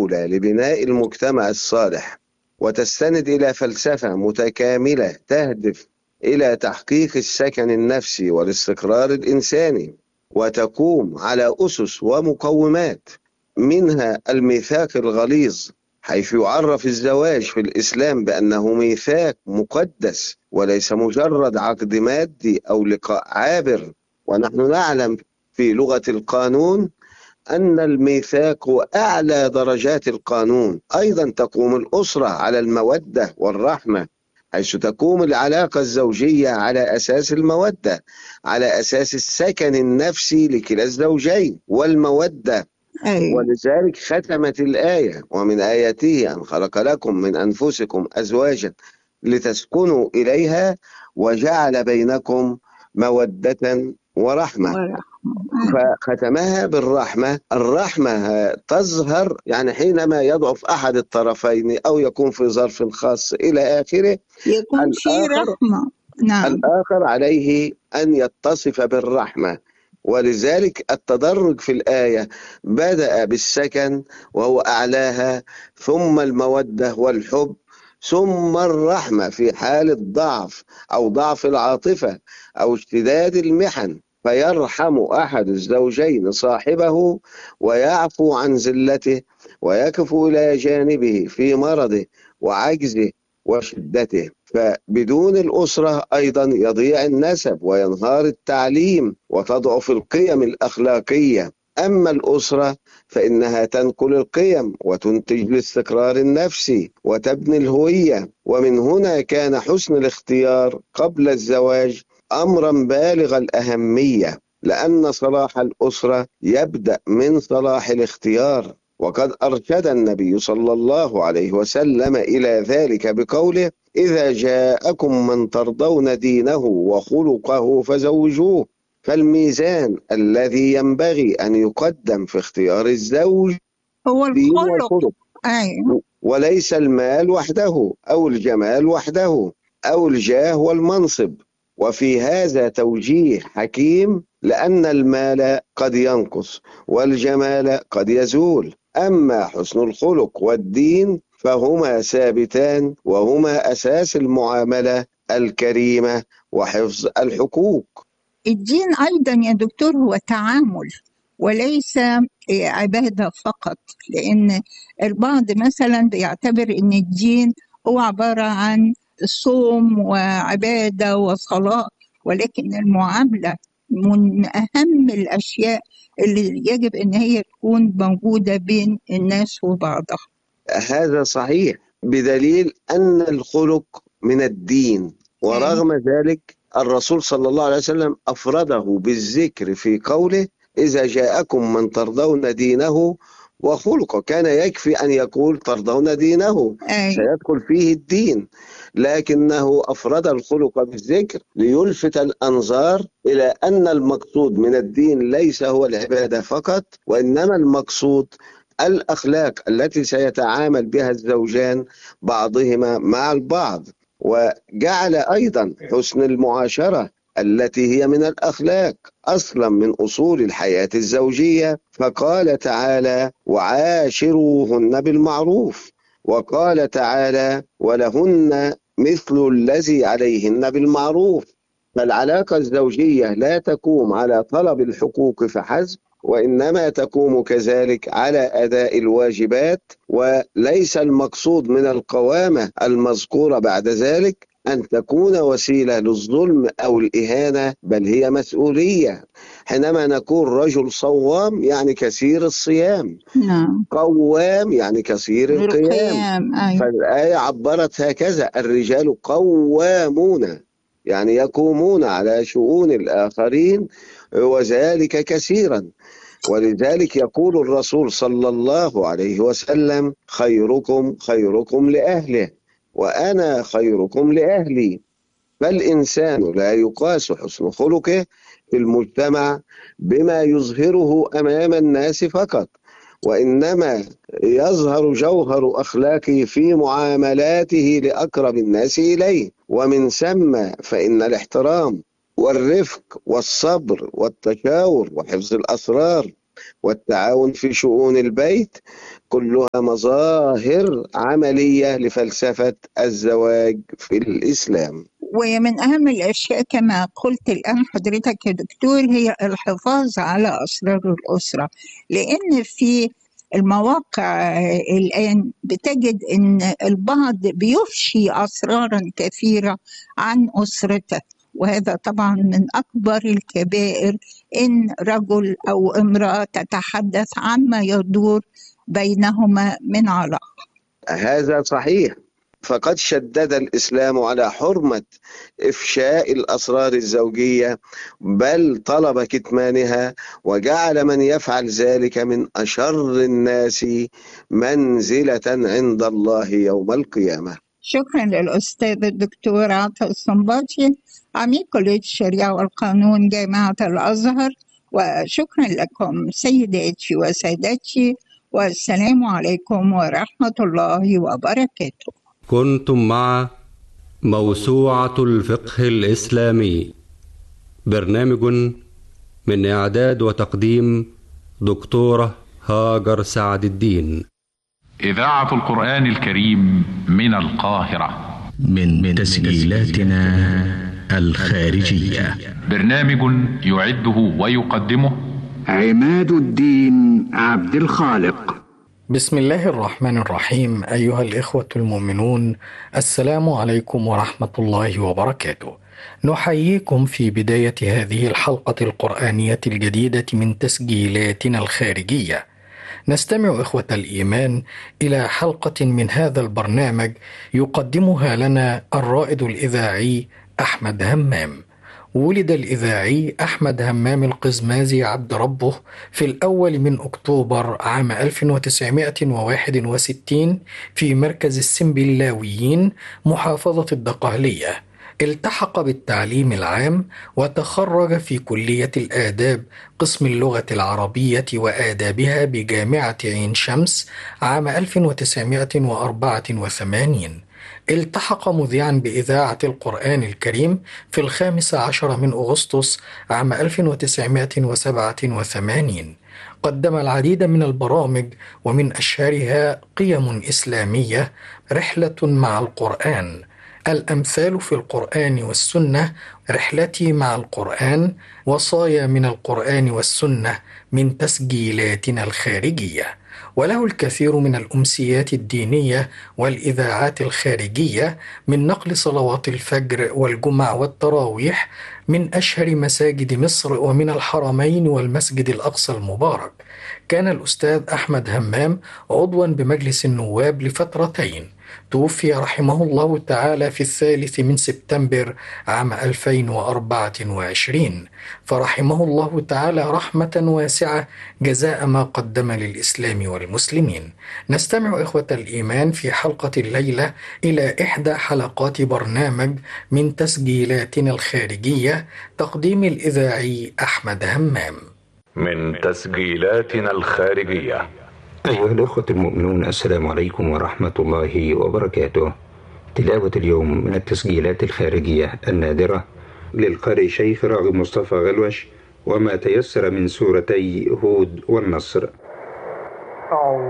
الأولى لبناء المجتمع الصالح، وتستند إلى فلسفة متكاملة تهدف إلى تحقيق السكن النفسي والاستقرار الإنساني، وتقوم على أسس ومقومات، منها الميثاق الغليظ، حيث يعرف الزواج في الإسلام بأنه ميثاق مقدس وليس مجرد عقد مادي أو لقاء عابر. ونحن نعلم في لغة القانون أن الميثاق هو أعلى درجات القانون. أيضا تقوم الأسرة على المودة والرحمة، حيث تقوم العلاقة الزوجية على أساس المودة، على أساس السكن النفسي لكلا الزوجين والمودة. أيوة. ولذلك ختمت الآية: ومن آياته أن خلق لكم من أنفسكم أزواجا لتسكنوا إليها وجعل بينكم مودة ورحمة. فختمها بالرحمة. الرحمة تظهر يعني حينما يضعف أحد الطرفين أو يكون في ظرف خاص إلى آخره، يكون في رحمة. نعم. الآخر عليه أن يتصف بالرحمة. ولذلك التدرج في الآية بدأ بالسكن وهو أعلاها، ثم المودة والحب، ثم الرحمة في حالة ضعف أو ضعف العاطفة أو اشتداد المحن، فيرحم أحد الزوجين صاحبه ويعفو عن زلته ويكفو إلى جانبه في مرضه وعجزه وشدته. فبدون الأسرة أيضا يضيع النسب وينهار التعليم وتضعف القيم الأخلاقية. أما الأسرة فإنها تنقل القيم وتنتج الاستقرار النفسي وتبني الهوية. ومن هنا كان حسن الاختيار قبل الزواج أمرا بالغ الأهمية، لأن صلاح الأسرة يبدأ من صلاح الاختيار. وقد أرشد النبي صلى الله عليه وسلم إلى ذلك بقوله: إذا جاءكم من ترضون دينه وخلقه فزوجوه. فالميزان الذي ينبغي أن يقدم في اختيار الزوج هو الدين الخلق. والخلق، وليس المال وحده أو الجمال وحده أو الجاه والمنصب. وفي هذا توجيه حكيم، لأن المال قد ينقص والجمال قد يزول، أما حسن الخلق والدين فهما ثابتان، وهما أساس المعاملة الكريمة وحفظ الحقوق. الدين أيضا يا دكتور هو تعامل وليس عبادة فقط، لأن البعض مثلا بيعتبر أن الدين هو عبارة عن صوم وعبادة وصلاة، ولكن المعاملة من أهم الأشياء اللي يجب أن هي تكون موجودة بين الناس وبعضها. هذا صحيح، بدليل أن الخلق من الدين، ورغم ذلك الرسول صلى الله عليه وسلم أفرده بالذكر في قوله: إذا جاءكم من ترضون دينه وخلقه. كان يكفي أن يقول ترضون دينه، سيدخل فيه الدين، لكنه أفرد الخلق بالذكر ليلفت الأنظار إلى أن المقصود من الدين ليس هو العبادة فقط، وإنما المقصود الأخلاق التي سيتعامل بها الزوجان بعضهما مع البعض. وجعل أيضا حسن المعاشرة التي هي من الأخلاق أصلا من أصول الحياة الزوجية، فقال تعالى: وعاشروهن بالمعروف. وقال تعالى: ولهن مثل الذي عليهن بالمعروف. فالعلاقة الزوجية لا تقوم على طلب الحقوق فحسب، وإنما تقوم كذلك على أداء الواجبات. وليس المقصود من القوامة المذكورة بعد ذلك أن تكون وسيلة للظلم أو الإهانة، بل هي مسؤولية. حينما نقول رجل صوام يعني كثير الصيام، قوام يعني كثير القيام. فالآية عبرت هكذا: الرجال قوامون، يعني يقومون على شؤون الآخرين، وذلك كثيرا. ولذلك يقول الرسول صلى الله عليه وسلم: خيركم خيركم لأهله وأنا خيركم لأهلي. فالإنسان لا يقاس حسن خلقه في المجتمع بما يظهره أمام الناس فقط، وإنما يظهر جوهر أخلاقه في معاملاته لأقرب الناس إليه. ومن ثم فإن الاحترام والرفق والصبر والتشاور وحفظ الأسرار والتعاون في شؤون البيت كلها مظاهر عملية لفلسفة الزواج في الإسلام. ومن أهم الأشياء كما قلت الآن حضرتك يا دكتور هي الحفاظ على أسرار الأسرة، لأن في المواقع الآن بتجد أن البعض بيفشي أسرارا كثيرة عن أسرته، وهذا طبعا من أكبر الكبائر إن رجل أو امرأة تتحدث عما يدور بينهما من علاقة. هذا صحيح، فقد شدد الإسلام على حرمة إفشاء الأسرار الزوجية، بل طلب كتمانها، وجعل من يفعل ذلك من أشر الناس منزلة عند الله يوم القيامة. شكرا للأستاذ الدكتور عاطف الصنباطي عميد كلية الشريعة والقانون جامعة الأزهر، وشكرا لكم سيداتي وسادتي، والسلام عليكم ورحمة الله وبركاته. كنتم مع موسوعة الفقه الإسلامي، برنامج من إعداد وتقديم دكتورة هاجر سعد الدين. إذاعة القرآن الكريم من القاهرة، من تسجيلاتنا الخارجية. برنامج يعده ويقدمه عماد الدين عبد الخالق. بسم الله الرحمن الرحيم. أيها الإخوة المؤمنون، السلام عليكم ورحمة الله وبركاته. نحييكم في بداية هذه الحلقة القرآنية الجديدة من تسجيلاتنا الخارجية. نستمع إخوة الإيمان إلى حلقة من هذا البرنامج يقدمها لنا الرائد الإذاعي أحمد همام. ولد الإذاعي أحمد همام القزمازي عبد ربه في الأول من أكتوبر عام 1961 في مركز السنبلاويين محافظة الدقهلية. التحق بالتعليم العام وتخرج في كلية الآداب قسم اللغة العربية وآدابها بجامعة عين شمس عام 1984. التحق مذيعا بإذاعة القرآن الكريم في 15 من أغسطس عام 1987. قدم العديد من البرامج ومن أشهرها قيم إسلامية، رحلة مع القرآن، الأمثال في القرآن والسنة، رحلتي مع القرآن، وصايا من القرآن والسنة من تسجيلاتنا الخارجية. وله الكثير من الأمسيات الدينية والإذاعات الخارجية من نقل صلوات الفجر والجمع والتراويح من أشهر مساجد مصر ومن الحرمين والمسجد الأقصى المبارك. كان الأستاذ أحمد همام عضوا بمجلس النواب لفترتين. توفي رحمه الله تعالى في 3 من سبتمبر عام 2024، فرحمه الله تعالى رحمة واسعة جزاء ما قدم للإسلام والمسلمين. نستمع إخوة الإيمان في حلقة الليلة إلى إحدى حلقات برنامج من تسجيلاتنا الخارجية، تقديم الإذاعي أحمد همام. من تسجيلاتنا الخارجية. أيها الأخوة المؤمنون، السلام عليكم ورحمة الله وبركاته. تلاوة اليوم من التسجيلات الخارجية النادرة للقارئ شيخ راغب مصطفى غلوش، وما تيسر من سورتي هود والنصر.